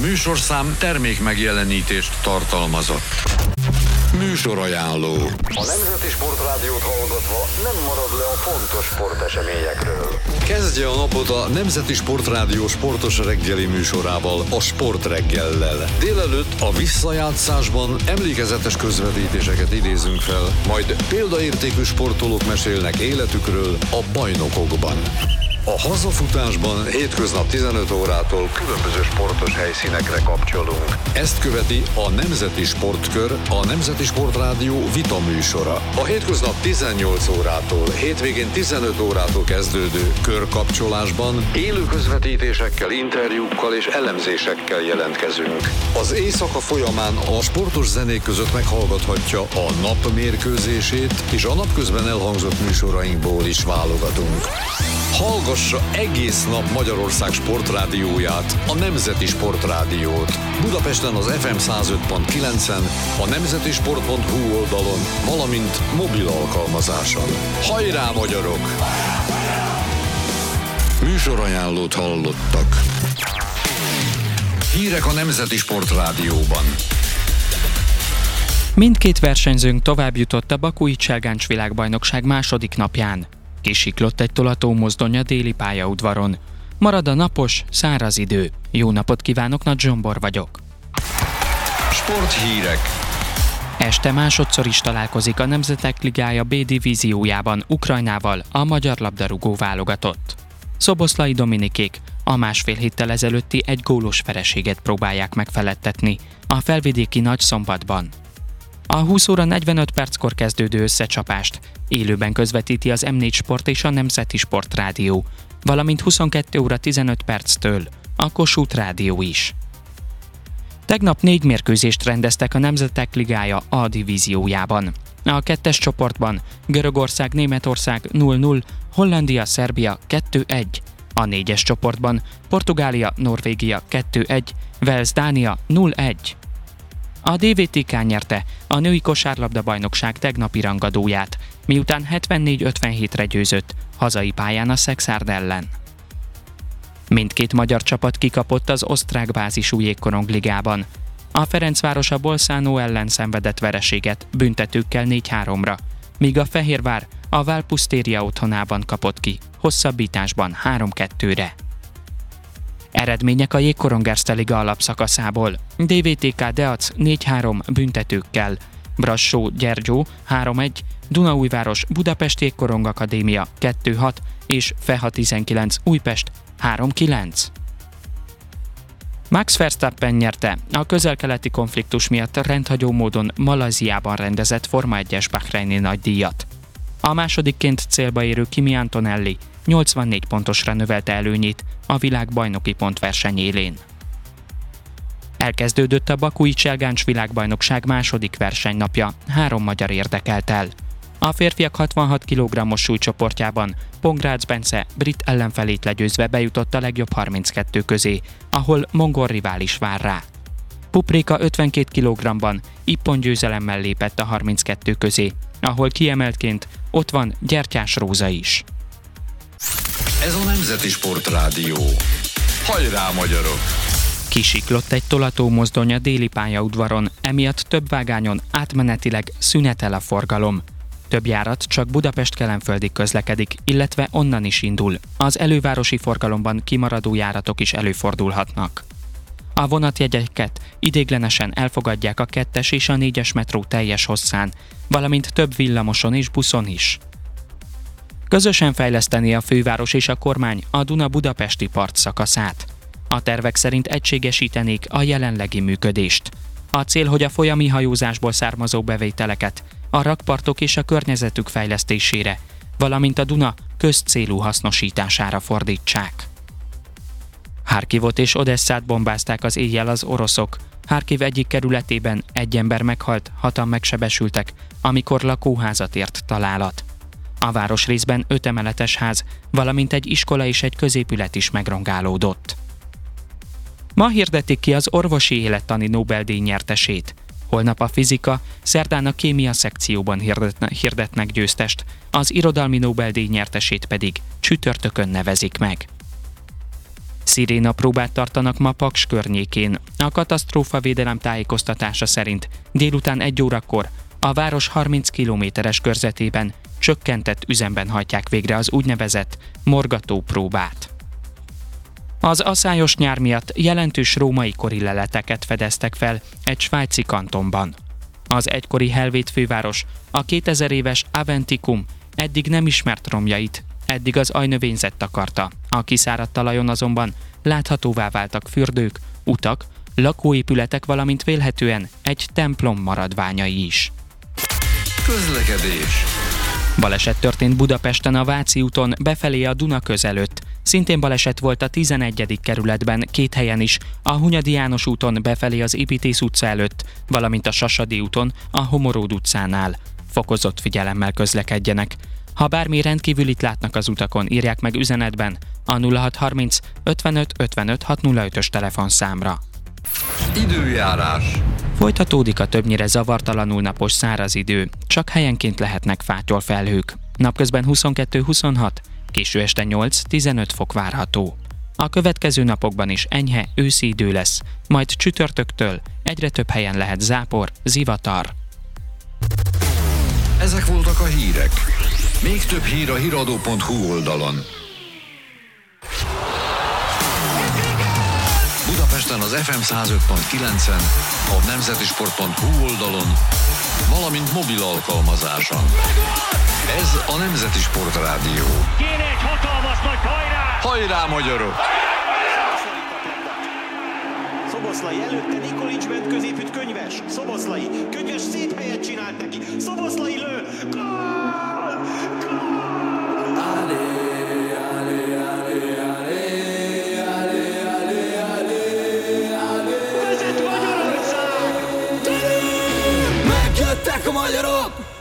műsorszám termék megjelenítést tartalmazott. Műsorajánló. A Nemzeti Sportrádiót hallgatva nem marad le a fontos sporteseményekről. Kezdje a napot a Nemzeti Sportrádió sportos reggeli műsorával, a Sportreggellel. Délelőtt a visszajátszásban emlékezetes közvetítéseket idézünk fel, majd példaértékű sportolók mesélnek életükről a bajnokokban. A hazafutásban hétköznap 15 órától különböző sportos helyszínekre kapcsolunk. Ezt követi a Nemzeti Sportkör, a Nemzeti Sportrádió vita műsora. A hétköznap 18 órától, hétvégén 15 órától kezdődő körkapcsolásban élő közvetítésekkel, interjúkkal és elemzésekkel jelentkezünk. Az éjszaka folyamán a sportos zenék között meghallgathatja a nap mérkőzését, és a napközben elhangzott műsorainkból is válogatunk. Hallgassa egész nap Magyarország sportrádióját, a Nemzeti Sportrádiót. Budapesten az FM 105.9-en, a nemzetisport.hu oldalon, valamint mobil alkalmazáson. Hajrá, magyarok! Műsorajánlót hallottak. Hírek a Nemzeti Sportrádióban. Mindkét versenyzőnk tovább jutott a Bakui Cselgáncs világbajnokság második napján. Kisiklott egy tolató-mozdony a déli pályaudvaron. Marad a napos, száraz idő. Jó napot kívánok, Nagy Zsombor vagyok. Sporthírek. Este másodszor is találkozik a Nemzetek Ligája B divíziójában Ukrajnával a magyar labdarúgó válogatott. Szoboszlai Dominikék a másfél héttel ezelőtti egy gólos vereséget próbálják megfeledtetni a felvidéki Nagyszombatban. A 20 óra 45 perckor kezdődő összecsapást élőben közvetíti az M4 Sport és a Nemzeti Sportrádió, valamint 22 óra 15 perctől a Kossuth Rádió is. Tegnap 4 mérkőzést rendeztek a Nemzetek Ligája A divíziójában. A 2-es csoportban Görögország-Németország 0-0, Hollandia-Szerbia 2-1, a 4-es csoportban Portugália-Norvégia 2-1, Wales-Dánia 0-1. A DVTK nyerte a női kosárlabda-bajnokság tegnapi rangadóját, miután 74-57-re győzött hazai pályán a Szexárd ellen. Mindkét magyar csapat kikapott az osztrák bázisú jégkorongligában. A Ferencváros a Bolzano ellen szenvedett vereséget büntetőkkel 4-3-ra, míg a Fehérvár a Valpusztéria otthonában kapott ki, hosszabbításban 3-2-re. Eredmények a Jégkorong Erste Liga alapszakaszából. DVTK Deac 4-3 büntetőkkel, Brassó Gyergyó 3-1, Dunaújváros Budapest Jégkorong Akadémia 2-6 és Feha 19 Újpest 3-9. Max Verstappen nyerte a közel-keleti konfliktus miatt rendhagyó módon Malajziában rendezett Forma 1-es bahreini nagydíjat. A másodikként célba érő Kimi Antonelli 84 pontosra növelte előnyét a világbajnoki pontverseny élén. Elkezdődött a Bakui Cselgáncs világbajnokság második versenynapja, 3 magyar érdekelt el. A férfiak 66 kg-os súlycsoportjában Pongrácz Bence brit ellenfelét legyőzve bejutott a legjobb 32 közé, ahol mongol rivális vár rá. Pupréka 52 kg-ban ippon győzelemmel lépett a 32 közé, ahol kiemeltként ott van Gyertyás Róza is. Ez a Nemzeti Sportrádió. Hajrá, magyarok! Kisiklott egy tolató-mozdony a déli pályaudvaron, emiatt több vágányon átmenetileg szünetel a forgalom. Több járat csak Budapest-Kelenföldig közlekedik, illetve onnan is indul. Az elővárosi forgalomban kimaradó járatok is előfordulhatnak. A vonatjegyeket idéglenesen elfogadják a 2-es és a 4-es metró teljes hosszán, valamint több villamoson és buszon is. Közösen fejleszteni a főváros és a kormány a Duna-Budapesti part szakaszát. A tervek szerint egységesítenék a jelenlegi működést. A cél, hogy a folyami hajózásból származó bevételeket a rakpartok és a környezetük fejlesztésére, valamint a Duna közcélú hasznosítására fordítsák. Harkivot és Odesszát bombázták az éjjel az oroszok. Harkiv egyik kerületében egy ember meghalt, 6-an megsebesültek, amikor lakóházat ért találat. A városrészben 5 emeletes ház, valamint egy iskola és egy középület is megrongálódott. Ma hirdetik ki az orvosi élettani Nobel-díj nyertesét. Holnap a fizika, szerdán a kémia szekcióban hirdetnek győztest, az irodalmi Nobel-díj nyertesét pedig csütörtökön nevezik meg. Sziréna próbát tartanak ma Paks környékén. A katasztrófavédelem tájékoztatása szerint délután 1 órakor a város 30 kilométeres körzetében csökkentett üzemben hajtják végre az úgynevezett morgató próbát. Az aszályos nyár miatt jelentős római kori leleteket fedeztek fel egy svájci kantonban. Az egykori helvét főváros a 2000 éves Aventicum eddig nem ismert romjait, eddig az ajnövényzet takarta. A kiszáradt talajon azonban láthatóvá váltak fürdők, utak, lakóépületek, valamint vélhetően egy templom maradványai is. Közlekedés. Baleset történt Budapesten a Váci úton befelé a Dunaköz előtt. Szintén baleset volt a 11. kerületben 2 helyen is, a Hunyadi János úton befelé az Építész utca előtt, valamint a Sasadi úton a Homoród utcánál. Fokozott figyelemmel közlekedjenek. Ha bármi rendkívülit látnak az utakon, írják meg üzenetben a 0630 55 55 605-ös telefonszámra. Időjárás. Folytatódik a többnyire zavartalanul napos száraz idő, csak helyenként lehetnek fátyolfelhők. Napközben 22-26, késő este 8-15 fok várható. A következő napokban is enyhe őszi idő lesz, majd csütörtöktől egyre több helyen lehet zápor, zivatar. Ezek voltak a hírek. Még több hír a hiradó.hu oldalon. Budapesten az FM 105.9-en, a nemzetisport.hu oldalon, valamint mobil alkalmazáson. Ez a Nemzeti Sport Rádió. Kéne egy hatalmas nagy hajrá! Hajrá, magyarok! Szoboszlai előtte Nikolics ment középütt Könyves. Szoboszlai, Könyves szép helyet csinált neki. Szoboszlai lő! Gól! Gól! Vezet Magyarország! Megjöttek a magyarok!